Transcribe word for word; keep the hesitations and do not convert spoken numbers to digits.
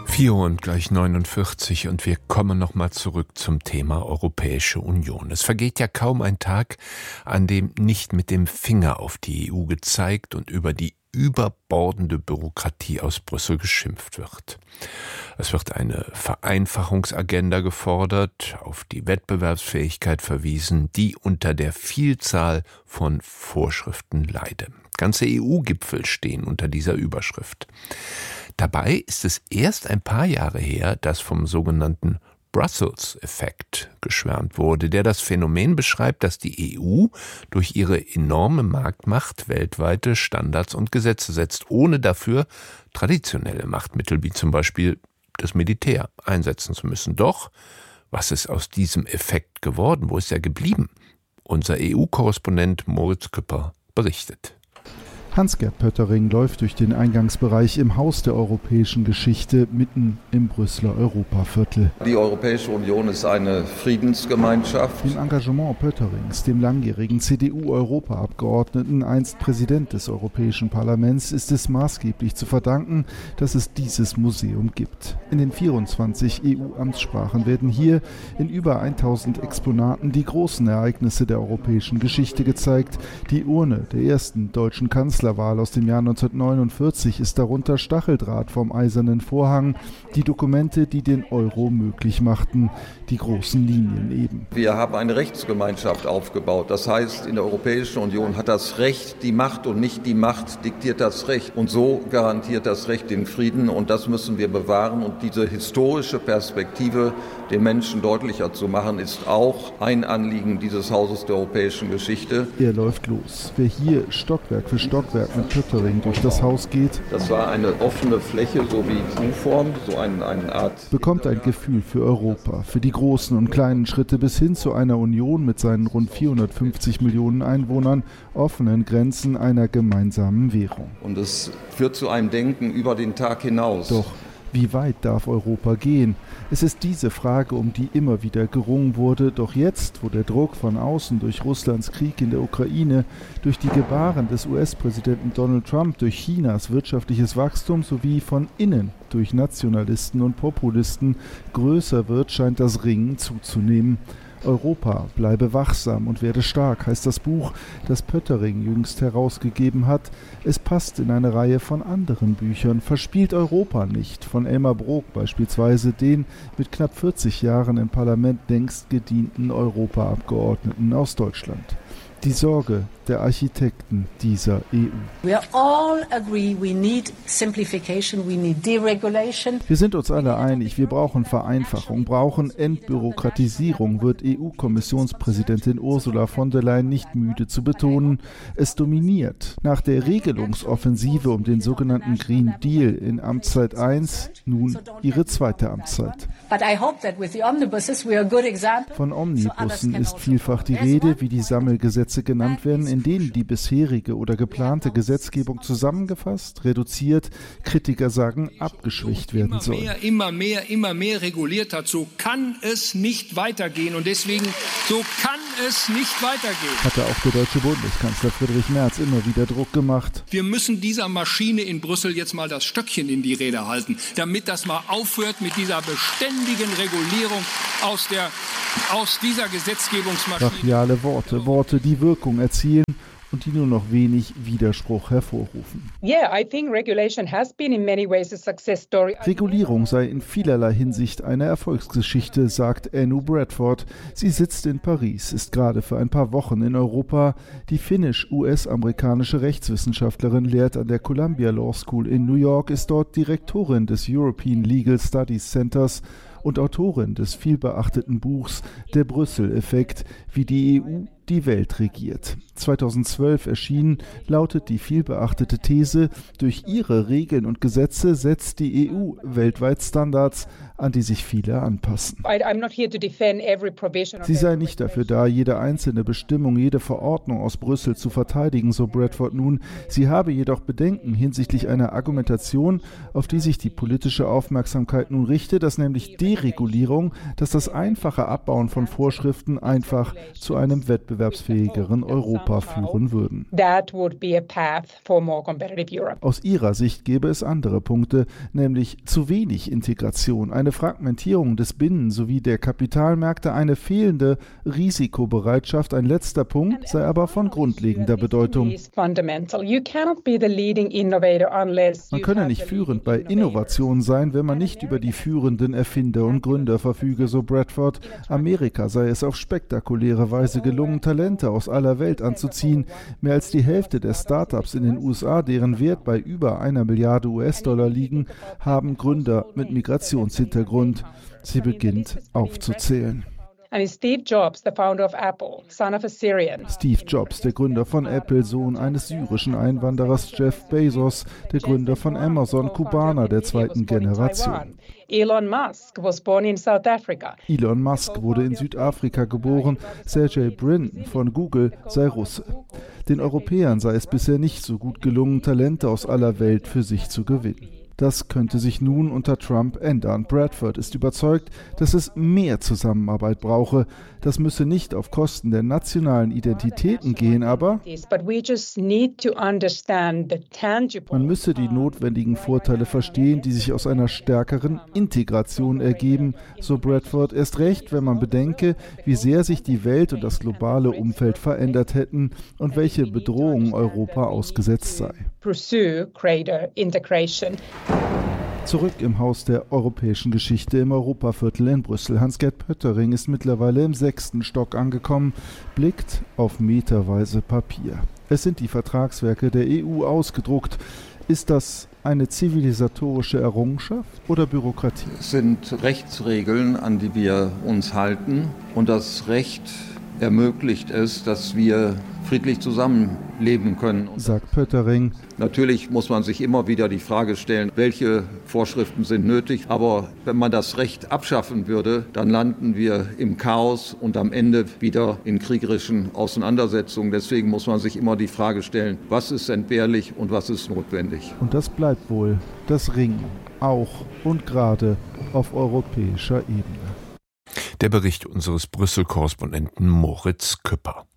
vier und gleich neunundvierzig und wir kommen nochmal zurück zum Thema Europäische Union. Es vergeht ja kaum ein Tag, an dem nicht mit dem Finger auf die E U gezeigt und über die überbordende Bürokratie aus Brüssel geschimpft wird. Es wird eine Vereinfachungsagenda gefordert, auf die Wettbewerbsfähigkeit verwiesen, die unter der Vielzahl von Vorschriften leide. Ganze E U-Gipfel stehen unter dieser Überschrift. Dabei ist es erst ein paar Jahre her, dass vom sogenannten Brussels-Effekt geschwärmt wurde, der das Phänomen beschreibt, dass die E U durch ihre enorme Marktmacht weltweite Standards und Gesetze setzt, ohne dafür traditionelle Machtmittel wie zum Beispiel das Militär einsetzen zu müssen. Doch, was ist aus diesem Effekt geworden? Wo ist er geblieben? Unser E U-Korrespondent Moritz Küpper berichtet. Hans-Gert Pöttering läuft durch den Eingangsbereich im Haus der europäischen Geschichte mitten im Brüsseler Europaviertel. Die Europäische Union ist eine Friedensgemeinschaft. Dem Engagement Pötterings, dem langjährigen C D U-Europaabgeordneten, einst Präsident des Europäischen Parlaments, ist es maßgeblich zu verdanken, dass es dieses Museum gibt. In den vierundzwanzig E U-Amtssprachen werden hier in über tausend Exponaten die großen Ereignisse der europäischen Geschichte gezeigt. Die Urne der ersten deutschen Kanzlerin Wahl aus dem Jahr neunzehnhundertneunundvierzig ist darunter Stacheldraht vom Eisernen Vorhang, die Dokumente, die den Euro möglich machten, die großen Linien eben. Wir haben eine Rechtsgemeinschaft aufgebaut. Das heißt, in der Europäischen Union hat das Recht die Macht und nicht die Macht diktiert das Recht. Und so garantiert das Recht den Frieden und das müssen wir bewahren. Und diese historische Perspektive den Menschen deutlicher zu machen, ist auch ein Anliegen dieses Hauses der europäischen Geschichte. Er läuft los. Wer hier Stockwerk für Stockwerk mit Pöttering durch das Haus geht, das war eine offene Fläche, so wie U-Form, so eine, eine Art, bekommt ein Gefühl für Europa, für die großen und kleinen Schritte bis hin zu einer Union mit seinen rund vierhundertfünfzig Millionen Einwohnern, offenen Grenzen, einer gemeinsamen Währung. Und es führt zu einem Denken über den Tag hinaus. Doch wie weit darf Europa gehen? Es ist diese Frage, um die immer wieder gerungen wurde. Doch jetzt, wo der Druck von außen durch Russlands Krieg in der Ukraine, durch die Gebaren des U S-Präsidenten Donald Trump, durch Chinas wirtschaftliches Wachstum sowie von innen durch Nationalisten und Populisten größer wird, scheint das Ringen zuzunehmen. Europa bleibe wachsam und werde stark, heißt das Buch, das Pöttering jüngst herausgegeben hat. Es passt in eine Reihe von anderen Büchern. Verspielt Europa nicht, von Elmar Brok beispielsweise, den mit knapp vierzig Jahren im Parlament längst gedienten Europaabgeordneten aus Deutschland. Die Sorge der Architekten dieser E U. We all agree we need simplification, we need deregulation. Wir sind uns alle einig, wir brauchen Vereinfachung, brauchen Entbürokratisierung, wird E U-Kommissionspräsidentin Ursula von der Leyen nicht müde zu betonen. Es dominiert nach der Regelungsoffensive um den sogenannten Green Deal in Amtszeit eins nun ihre zweite Amtszeit. Von Omnibussen ist vielfach die Rede, wie die Sammelgesetze genannt werden, in denen die bisherige oder geplante Gesetzgebung zusammengefasst, reduziert, Kritiker sagen, abgeschwächt werden soll. Immer mehr, immer mehr, immer mehr reguliert hat. So kann es nicht weitergehen und deswegen, so kann es nicht weitergehen. Hatte auch der deutsche Bundeskanzler Friedrich Merz immer wieder Druck gemacht. Wir müssen dieser Maschine in Brüssel jetzt mal das Stöckchen in die Räder halten, damit das mal aufhört mit dieser beständigen Regulierung aus, der, aus dieser Gesetzgebungsmaschine. Brachiale Worte, Worte, die Wirkung erzielen und die nur noch wenig Widerspruch hervorrufen. Yeah, I think regulation has been in many ways a success story. Regulierung sei in vielerlei Hinsicht eine Erfolgsgeschichte, sagt Anu Bradford. Sie sitzt in Paris, ist gerade für ein paar Wochen in Europa. Die finnisch-U S-amerikanische Rechtswissenschaftlerin lehrt an der Columbia Law School in New York, ist dort Direktorin des European Legal Studies Centers und Autorin des vielbeachteten Buchs Der Brüssel-Effekt, wie die E U die Welt regiert. zweitausendzwölf erschienen, lautet die vielbeachtete These, durch ihre Regeln und Gesetze setzt die E U weltweit Standards, an die sich viele anpassen. Sie sei nicht dafür da, jede einzelne Bestimmung, jede Verordnung aus Brüssel zu verteidigen, so Bradford nun. Sie habe jedoch Bedenken hinsichtlich einer Argumentation, auf die sich die politische Aufmerksamkeit nun richte, dass nämlich Deregulierung, dass das einfache Abbauen von Vorschriften einfach zu einem Wettbewerb wettbewerbsfähigeren Europa führen würden. That would be a path for more competitive Europe. Aus ihrer Sicht gäbe es andere Punkte, nämlich zu wenig Integration, eine Fragmentierung des Binnen- sowie der Kapitalmärkte, eine fehlende Risikobereitschaft. Ein letzter Punkt sei aber von grundlegender Bedeutung. Man könne nicht führend bei Innovation sein, wenn man nicht über die führenden Erfinder und Gründer verfüge, so Bradford. Amerika sei es auf spektakuläre Weise gelungen, Talente aus aller Welt anzuziehen. Mehr als die Hälfte der Startups in den U S A, deren Wert bei über einer Milliarde U S-Dollar liegen, haben Gründer mit Migrationshintergrund. Sie beginnt aufzuzählen. Steve Jobs, the founder of Apple, son of a Syrian. Steve Jobs, der Gründer von Apple, Sohn eines syrischen Einwanderers. Jeff Bezos, der Gründer von Amazon, Kubaner der zweiten Generation. Elon Musk was born in South Africa. Elon Musk wurde in Südafrika geboren. Sergey Brin von Google sei Russe. Den Europäern sei es bisher nicht so gut gelungen, Talente aus aller Welt für sich zu gewinnen. Das könnte sich nun unter Trump ändern. Bradford ist überzeugt, dass es mehr Zusammenarbeit brauche. Das müsse nicht auf Kosten der nationalen Identitäten gehen, aber man müsse die notwendigen Vorteile verstehen, die sich aus einer stärkeren Integration ergeben, so Bradford. Erst recht, wenn man bedenke, wie sehr sich die Welt und das globale Umfeld verändert hätten und welche Bedrohungen Europa ausgesetzt sei. Zurück im Haus der europäischen Geschichte im Europaviertel in Brüssel. Hans-Gert Pöttering ist mittlerweile im sechsten Stock angekommen, blickt auf meterweise Papier. Es sind die Vertragswerke der E U ausgedruckt. Ist das eine zivilisatorische Errungenschaft oder Bürokratie? Es sind Rechtsregeln, an die wir uns halten. Und das Recht ermöglicht es, dass wir friedlich zusammenleben können. Sagt Pöttering. Natürlich muss man sich immer wieder die Frage stellen, welche Vorschriften sind nötig. Aber wenn man das Recht abschaffen würde, dann landen wir im Chaos und am Ende wieder in kriegerischen Auseinandersetzungen. Deswegen muss man sich immer die Frage stellen, was ist entbehrlich und was ist notwendig. Und das bleibt wohl das Ringen, auch und gerade auf europäischer Ebene. Der Bericht unseres Brüssel-Korrespondenten Moritz Küpper.